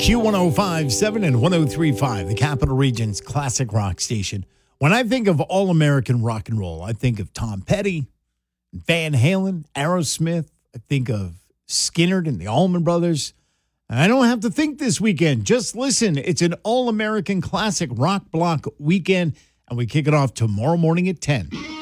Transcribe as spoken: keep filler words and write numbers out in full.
Q one oh five point seven and one oh three point five, the Capital Region's classic rock station. When I think of all-American rock and roll, I think of Tom Petty, Van Halen, Aerosmith. I think of Skynyrd and the Allman Brothers. I don't have to think this weekend. Just listen. It's an all-American classic rock block weekend, and we kick it off tomorrow morning at ten.